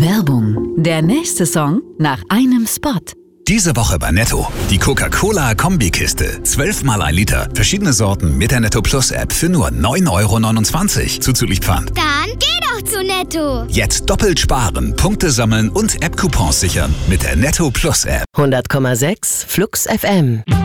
Werbung. Der nächste Song nach einem Spot. Diese Woche bei Netto. Die Coca-Cola-Kombikiste. 12 mal 1 Liter. Verschiedene Sorten mit der Netto Plus App für nur 9,29 € zuzüglich Pfand. Dann geh doch zu Netto. Jetzt doppelt sparen, Punkte sammeln und App-Coupons sichern mit der Netto Plus App. 100,6 Flux FM.